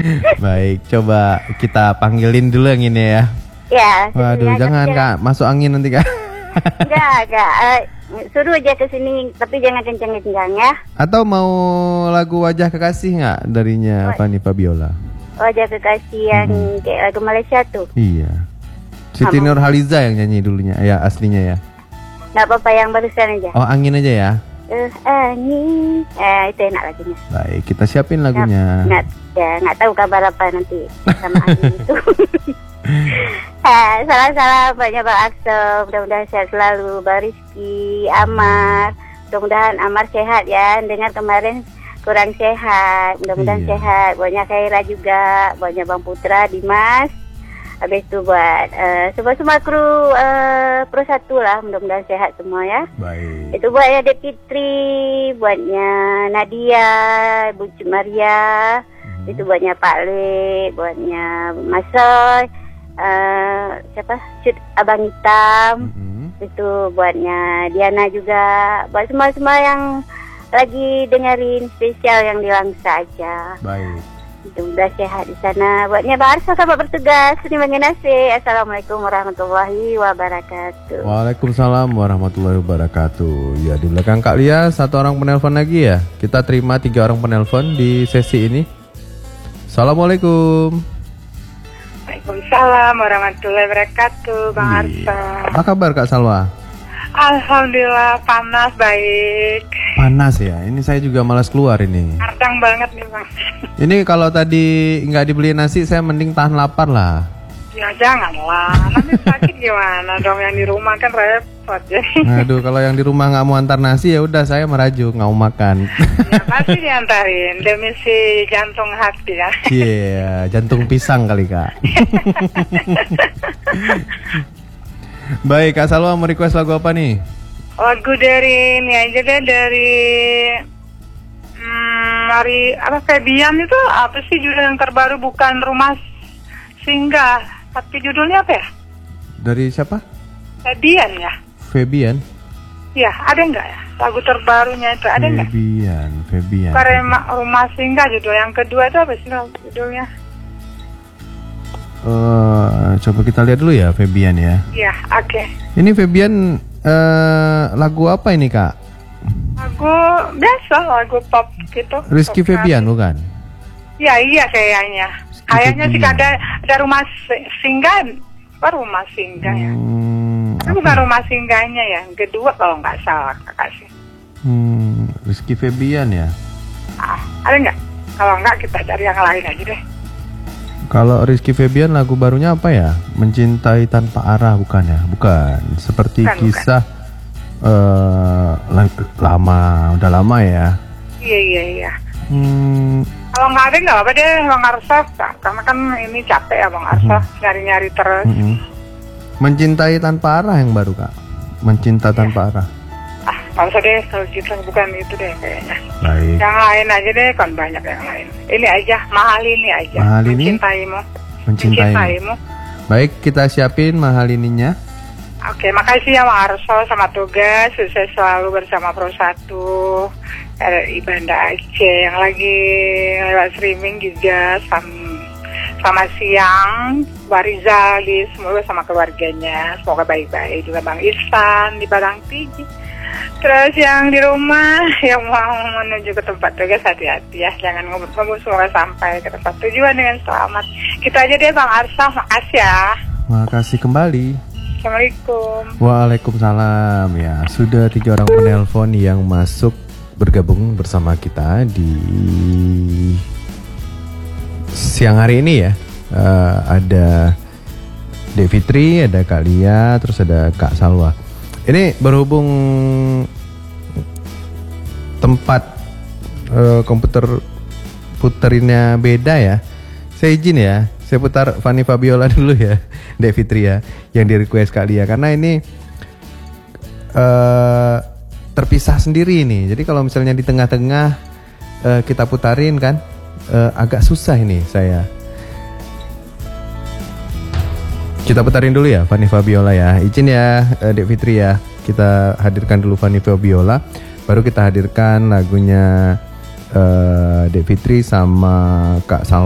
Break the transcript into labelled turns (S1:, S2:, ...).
S1: Baik, coba kita panggilin dulu yang ini ya.
S2: Ya.
S1: Waduh, jangan Kak, masuk angin nanti Kak.
S2: Enggak. Suruh aja ke sini, tapi jangan kencang-kencang ya.
S1: Atau mau lagu Wajah Kekasih nggak darinya Fanny Fabiola?
S2: Wajah Kekasih yang kayak lagu Malaysia tuh.
S1: Iya. Siti Nurhaliza yang nyanyi dulunya, ya aslinya ya.
S2: Nggak apa-apa, yang barusan aja.
S1: Oh, Angin aja ya.
S2: Angin. Itu enak lagunya.
S1: Baik, kita siapin lagunya.
S2: Nggak tahu kabar apa nanti sama Angin itu. Salam-salam banyak Bang Akso, mudah-mudahan sehat selalu. Bang Rizky, Amar, mudah-mudahan Amar sehat ya. Dengar kemarin kurang sehat, mudah-mudahan sehat. Buatnya Khaira juga, buatnya Bang Putra, Dimas. Habis itu buat semua kru Pro 1 lah, mudah-mudahan sehat semua ya.
S1: Baik.
S2: Itu buatnya Dek Fitri, buatnya Nadia, Bu Maria. Itu buatnya Pak Le, buatnya Mas Soy. Siapa? Abang Hitam. Itu buatnya Diana juga. Buat semua yang lagi dengerin spesial yang di Langsa aja.
S1: Baik.
S2: Itu udah sehat di sana. Buatnya Bang Arsa selamat bertugas. Terima kasih. Assalamualaikum warahmatullahi wabarakatuh.
S1: Waalaikumsalam warahmatullahi wabarakatuh. Ya, di belakang Kak Lia satu orang penelpon lagi ya. Kita terima 3 orang penelpon di sesi ini. Assalamualaikum.
S3: Waalaikumsalam warahmatullahi wabarakatuh, Bang Arsa.
S1: Apa kabar Kak Salwa?
S3: Alhamdulillah panas, baik.
S1: Panas ya, ini saya juga malas keluar ini.
S3: Ardang banget nih Bang.
S1: Ini kalau tadi nggak dibeli nasi, saya mending tahan lapar lah.
S3: Ya janganlah, nanti sakit gimana dong, yang di rumah kan repot ya.
S1: Aduh, kalau yang di rumah nggak mau antar nasi ya udah saya merajuk nggak mau makan.
S3: Ya pasti diantarin demi si jantung hati ya.
S1: Iya, jantung pisang kali Kak. Baik, Kak Salwa mau request lagu apa nih?
S3: Lagu dari ini aja deh, dari Febian itu apa sih judul yang terbaru, bukan Rumah Singgah, tapi judulnya apa ya?
S1: Dari siapa?
S3: Febian ya?
S1: Febian?
S3: Ya, ada nggak ya? Lagu terbarunya itu ada nggak?
S1: Febian.
S3: Rumah Singgah judul yang kedua itu apa sih judulnya?
S1: Coba kita lihat dulu ya Febian ya.
S3: Iya, oke.
S1: Ini Febian lagu apa ini Kak?
S3: Lagu biasa, lagu pop gitu.
S1: Rizky Febian bukan?
S3: Ya iya kayaknya. Kayaknya sih ada Rumah Singgah. Apa Rumah Singgah ya? Tapi bukan Rumah Singgahnya ya. Yang kedua kalau nggak salah Kakak sih.
S1: Rizky Febian ya.
S3: Ada nggak? Kalau nggak kita cari yang lain aja deh.
S1: Kalau Rizky Febian lagu barunya apa ya? Mencintai Tanpa Arah bukan ya? Bukan. Seperti kisah udah lama ya.
S3: Iya. Kalau nggak ada nggak apa deh Bang Arsa, karena kan ini capek ya Bang Arsa nyari-nyari terus.
S1: Mencintai Tanpa Arah yang baru Kak. Mencinta Tanpa Arah.
S3: Nggak usah deh kalau gitu, bukan itu deh kayaknya.
S1: Baik.
S3: Yang lain aja deh, kan banyak yang lain. Ini aja, Mahal Ini aja.
S1: Mahal Ini?
S3: Mencintaimu.
S1: Baik, kita siapin Mahal Ininya.
S3: Oke, makasih ya Bang Arso, sama tugas, sukses selalu bersama Pro 1 RRI Banda Aceh yang lagi lewat streaming juga. Selamat siang, Bariza, semoga sama keluarganya, semoga baik-baik. Juga Bang Irfan di Padang Tinggi. Terus yang di rumah yang mau menuju ke tempat tugas, hati-hati ya, jangan ngebut-ngebut, semoga sampai ke tempat tujuan dengan selamat. Kita aja deh Bang Arsa, makasih ya.
S1: Makasih kembali.
S3: Assalamualaikum.
S1: Waalaikumsalam. Ya, sudah 3 orang penelpon yang masuk bergabung bersama kita di siang hari ini ya. Ada Dek Fitri, ada Kak Lia, terus ada Kak Salwa. Ini berhubung tempat komputer puterinnya beda ya. Saya izin ya, saya putar Fanny Fabiola dulu ya, Dek Fitri ya, yang di request Kak Lia. Karena ini terpisah sendiri ini. Jadi kalau misalnya di tengah-tengah kita putarin kan, agak susah ini saya. Kita putarin dulu ya Fanny Fabiola ya. Izin ya Dek Fitri ya. Kita hadirkan dulu Fanny Fabiola, baru kita hadirkan lagunya Dek Fitri sama Kak Salwa.